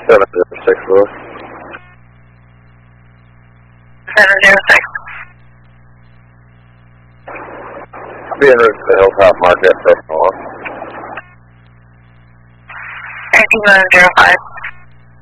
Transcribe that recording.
706 Lewis. 706. I'll be en route to the Hilltop Market for a call. 1905.